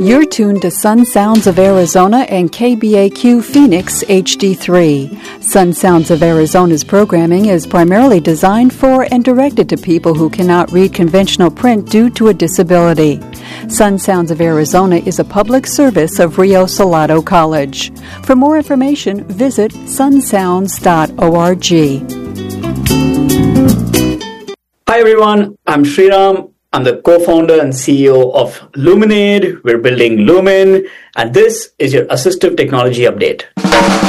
You're tuned to Sun Sounds of Arizona and KBAQ Phoenix HD3. Sun Sounds of Arizona's programming is primarily designed for and directed to people who cannot read conventional print due to a disability. Sun Sounds of Arizona is a public service of Rio Salado College. For more information, visit sunsounds.org. Hi everyone, I'm Sriram. I'm the co-founder and CEO of Luminade. We're building Lumen, and this is your assistive technology update.